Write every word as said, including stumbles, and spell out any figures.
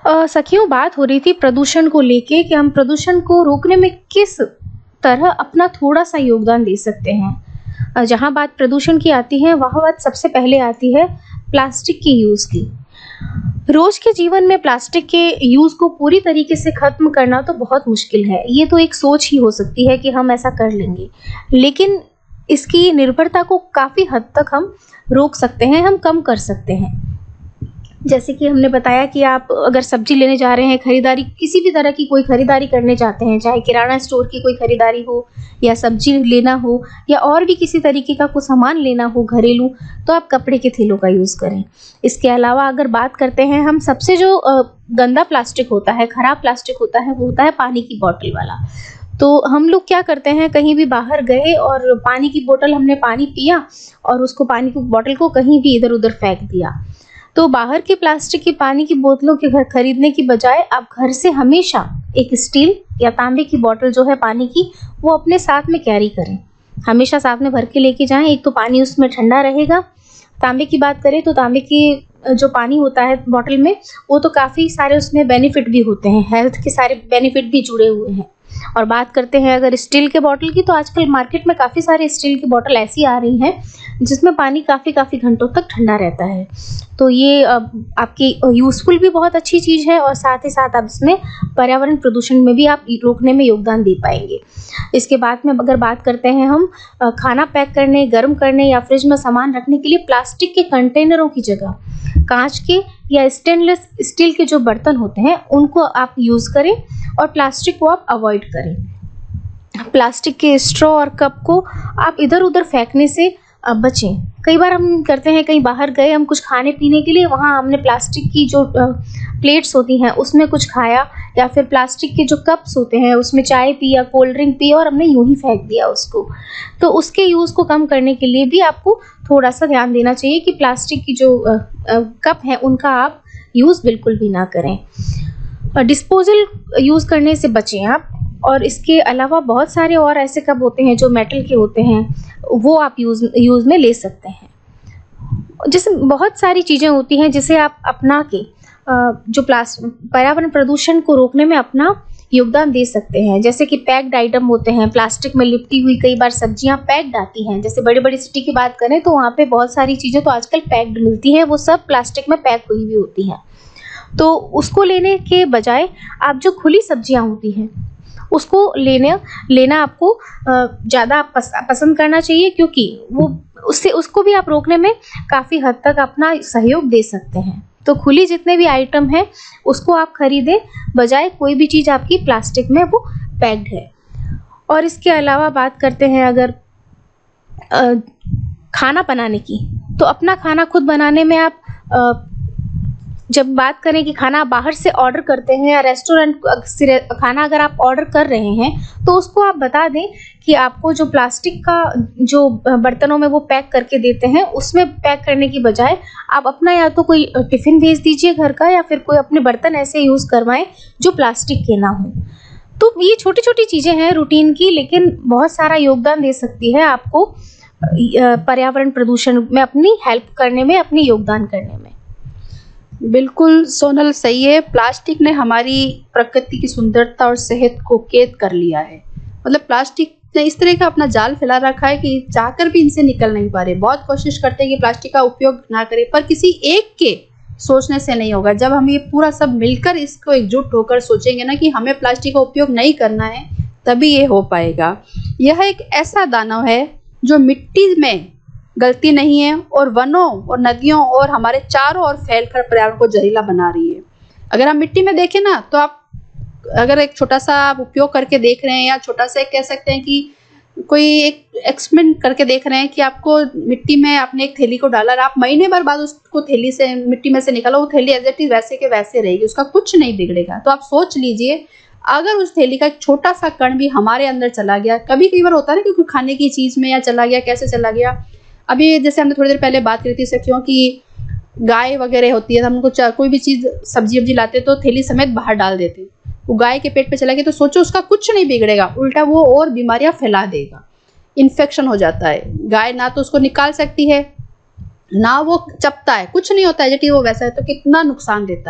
अ, सखियों, बात हो रही थी प्रदूषण को लेके कि हम प्रदूषण को रोकने में किस तरह अपना थोड़ा-सा योगदान दे सकते हैं। अ, जहाँ बात प्रदूषण की आती है, वहाँ बात सबसे पहले आती है प्लास्टिक के यूज़ की। रोज़ के जीवन में प्लास्टिक के यूज़ को पूरी तरीके से ख़त्म करना तो बहुत मुश्किल है। ये तो एक सोच ही हो सकती है कि हम ऐसा कर लेंगे। लेकिन इसकी निर्भरता को काफ़ी हद तक हम रोक सकते हैं, हम कम कर सकते हैं। जैसे कि हमने बताया कि आप अगर सब्ज़ी लेने जा रहे हैं, खरीदारी किसी भी तरह की कोई खरीदारी करने जाते हैं, चाहे किराना स्टोर की कोई खरीदारी हो या सब्ज़ी लेना हो या और भी किसी तरीके का कोई सामान लेना हो घरेलू, तो आप कपड़े के थैलों का यूज़ करें। इसके अलावा अगर बात करते हैं हम, सबसे जो अ, गंदा प्लास्टिक होता है, खराब प्लास्टिक होता है, वो होता है पानी की बॉटल वाला। तो हम लोग क्या करते हैं, कहीं भी बाहर गए और पानी की बोतल हमने पानी पिया और उसको पानी की बॉटल को कहीं भी इधर-उधर फेंक दिया। तो बाहर के प्लास्टिक की पानी की बोतलों के घर खरीदने की बजाय आप घर से हमेशा एक स्टील या तांबे की बोतल जो है पानी की, वो अपने साथ में कैरी करें। हमेशा साथ में भर के लेके जाएँ, एक तो पानी उसमें ठंडा रहेगा। तांबे की बात करें तो तांबे की जो पानी होता है बॉटल में, वो तो काफ़ी सारे उसमें बेनिफिट भी होते हैं, हेल्थ के सारे बेनिफिट भी जुड़े हुए हैं। और बात करते हैं अगर स्टील के बॉटल की, तो आजकल मार्केट में काफ़ी सारे स्टील की बॉटल ऐसी आ रही हैं जिसमें पानी काफ़ी काफ़ी घंटों तक ठंडा रहता है। तो ये अ, आपकी यूज़फुल भी बहुत अच्छी चीज़ है और साथ ही साथ आप इसमें पर्यावरण प्रदूषण में भी आप रोकने में योगदान दे पाएँगे। इसके बाद में अगर बात करते हैं हम अ, खाना पैक करने, गर्म करने या फ्रिज में सामान रखने के लिए प्लास्टिक के कंटेनरों की जगह काँच के या स्टेनलेस स्टील के जो बर्तन होते हैं, उनको आप यूज़ करें और प्लास्टिक को आप अवॉइड करें। प्लास्टिक के स्ट्रॉ और कप को आप इधर-उधर फेंकने से अ, बचें। कई बार हम करते हैं, कहीं बाहर गए हम कुछ खाने-पीने के लिए, वहाँ हमने प्लास्टिक की जो अ, प्लेट्स होती हैं उसमें कुछ खाया या फिर प्लास्टिक के जो कप्स होते हैं उसमें चाय पी या कोल्ड ड्रिंक पी और हमने यूँ ही फेंक दिया उसको। तो उसके यूज़ को कम करने के लिए भी आपको थोड़ा-सा ध्यान देना चाहिए कि प्लास्टिक की जो अ अ, कप हैं उनका आप यूज़ बिल्कुल भी ना करें। अ, डिस्पोज़ल यूज़ करने से बचें आप। और इसके अलावा बहुत सारे और ऐसे कप होते हैं जो मेटल के होते हैं, वो आप यूज़ यूज़ में ले सकते हैं। जैसे बहुत सारी चीज़ें होती हैं जिसे आप अपना के अ, जो प्लास पर्यावरण प्रदूषण को रोकने में अपना योगदान दे सकते हैं। जैसे कि पैक्ड आइटम होते हैं, प्लास्टिक में लिपटी हुई कई बार सब्जियाँ पैक्ड आती हैं। जैसे बड़ी-बड़ी सिटी की बात करें तो वहाँ पे बहुत सारी चीज़ें तो आजकल पैक्ड मिलती हैं, वो सब प्लास्टिक में पैक हुई हुई होती हैं। तो उसको लेने के बजाय आप जो खुली सब्जियाँ होती हैं, उसको लेने लेना आपको अ, ज़्यादा पस पसंद करना चाहिए, क्योंकि वो उससे उसको भी आप रोकने में काफ़ी हद तक अपना सहयोग दे सकते हैं। तो खुली जितने भी आइटम हैं, उसको आप खरीदें, बजाय कोई भी चीज़ आपकी प्लास्टिक में वो पैक्ड है। और इसके अलावा बात करते हैं अगर अ, खाना बनाने की, तो अपना खाना खुद बनाने में आप अ, जब बात करें कि खाना बाहर से ऑर्डर करते हैं या रेस्टोरेंट से खाना अगर आप ऑर्डर कर रहे हैं, तो उसको आप बता दें कि आपको जो प्लास्टिक का जो बर्तनों में वो पैक करके देते हैं, उसमें पैक करने की बजाय आप अपना या तो कोई टिफ़िन भेज दीजिए घर का, या फिर कोई अपने बर्तन ऐसे यूज़ करवाएँ जो प्लास्टिक के ना हों। तो ये छोटी-छोटी चीज़ें हैं रूटीन की, लेकिन बहुत सारा योगदान दे सकती है आपको अ, पर्यावरण प्रदूषण में अपनी हेल्प करने में, अपनी योगदान करने में। बिल्कुल सोनल, सही है। प्लास्टिक ने हमारी प्रकृति की सुंदरता और सेहत को कैद कर लिया है। मतलब प्लास्टिक ने इस तरह का अपना जाल फैला रखा है कि चाहकर भी इनसे निकल नहीं पा रहे। बहुत कोशिश करते हैं कि प्लास्टिक का उपयोग ना करें, पर किसी एक के सोचने से नहीं होगा। जब हम ये पूरा सब मिलकर इसको एकजुट होकर सोचेंगे ना कि हमें प्लास्टिक का उपयोग नहीं करना है, तभी ये हो पाएगा। यह एक ऐसा दानव है जो मिट्टी में गलती नहीं है और वनों और नदियों और हमारे चारों ओर फैलकर पर्यावरण को जहरीला बना रही है। अगर हम मिट्टी में देखें ना, तो आप अगर एक छोटा सा आप उपयोग करके देख रहे हैं, या छोटा सा कह सकते हैं कि कोई एक एक्सपेरिमेंट करके देख रहे हैं कि आपको मिट्टी में आपने एक थैली को डाला और आप महीने भर बाद उसको थैली से मिट्टी में से निकालो, वो थैली एज इट इज वैसे के वैसे रहेगी, उसका कुछ नहीं बिगड़ेगा। तो आप सोच लीजिए, अगर उस थैली का एक छोटा सा कण भी हमारे अंदर चला गया, कभी कई बार होता है ना कि खाने की चीज में या चला गया, कैसे चला गया। अभी जैसे हमने थोड़ी देर पहले बात करी थी सखियों की, गाय वगैरह होती है, हम उनको कोई भी चीज सब्जी वब्जी लाते तो थैली समेत बाहर डाल देते, वो गाय के पेट पे चला गया तो सोचो उसका कुछ नहीं बिगड़ेगा, उल्टा वो और बीमारियां फैला देगा, इन्फेक्शन हो जाता है। गाय ना तो उसको निकाल सकती है, ना वो चपता है, कुछ नहीं होता है, जबकि वो वैसा है तो कितना नुकसान देता है।